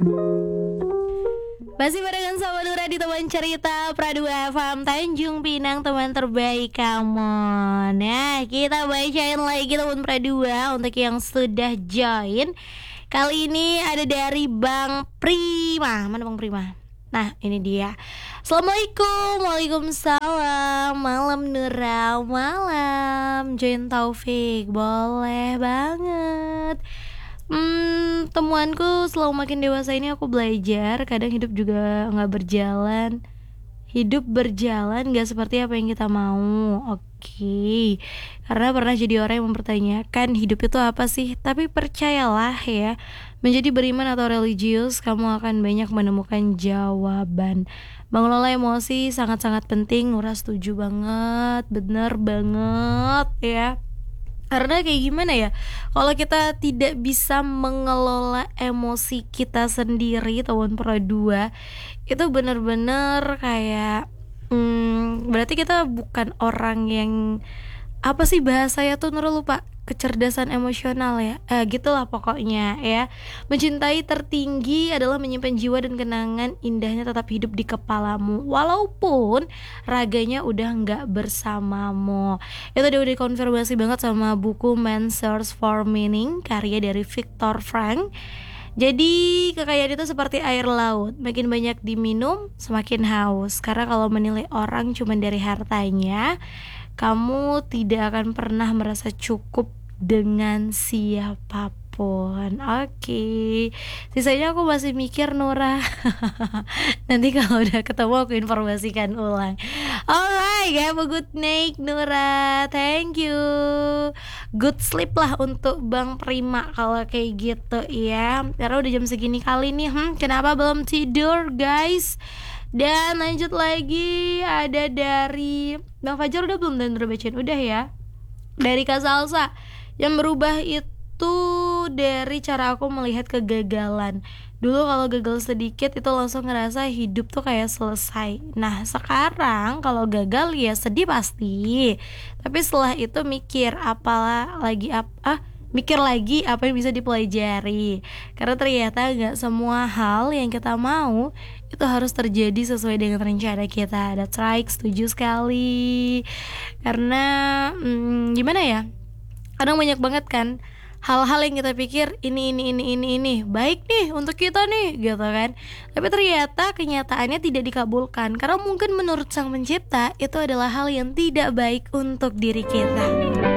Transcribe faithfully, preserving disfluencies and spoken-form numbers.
Masih barengan sama Nura di teman cerita Pradu F M Tanjung Pinang, teman terbaik kamu. Nah, kita bacain lagi teman Pradua untuk yang sudah join. Kali ini ada dari Bang Prima. Mana Bang Prima? Nah, ini dia. Assalamualaikum. Waalaikumsalam. Malam Nura. Malam Join Taufik. Boleh banget. Hmm, temuanku selalu makin dewasa ini aku belajar, kadang hidup juga gak berjalan. Hidup berjalan gak seperti apa yang kita mau. Oke okay. Karena pernah jadi orang yang mempertanyakan hidup itu apa sih. Tapi percayalah ya, menjadi beriman atau religius, kamu akan banyak menemukan jawaban. Mengelola emosi sangat-sangat penting. Nura setuju banget. Bener banget ya. Karena kayak gimana ya, kalau kita tidak bisa mengelola emosi kita sendiri, tahun Pradua, itu benar-benar kayak hmm, berarti kita bukan orang yang, apa sih bahasanya tuh Nurul lupa, kecerdasan emosional ya, eh, gitulah pokoknya ya. Mencintai tertinggi adalah menyimpan jiwa dan kenangan indahnya tetap hidup di kepalamu, walaupun raganya udah nggak bersamamu. Itu udah dikonfirmasi banget sama buku Man's Search for Meaning, karya dari Viktor Frankl. Jadi kekayaan itu seperti air laut, makin banyak diminum semakin haus. Karena kalau menilai orang cuma dari hartanya, kamu tidak akan pernah merasa cukup dengan siapapun. Oke okay. Sisanya aku masih mikir Nura. Nanti kalau udah ketemu aku informasikan ulang. Alright, have a good night Nura. Thank you. Good sleep lah untuk Bang Prima kalau kayak gitu ya. Karena udah jam segini kali nih, hmm, kenapa belum tidur guys? Dan lanjut lagi, ada dari Bang Fajar udah belum, dan udah bacain? Udah ya. Dari Kak Salsa, yang berubah itu dari cara aku melihat kegagalan. Dulu kalau gagal sedikit itu langsung ngerasa hidup tuh kayak selesai. Nah sekarang kalau gagal ya sedih pasti, tapi setelah itu mikir apalah lagi apa ah, mikir lagi apa yang bisa dipelajari. Karena ternyata gak semua hal yang kita mau itu harus terjadi sesuai dengan rencana kita. That's right, setuju sekali. Karena hmm, gimana ya, kadang banyak banget kan hal-hal yang kita pikir ini ini ini ini ini baik nih untuk kita nih gitu kan, tapi ternyata kenyataannya tidak dikabulkan karena mungkin menurut Sang Pencipta itu adalah hal yang tidak baik untuk diri kita.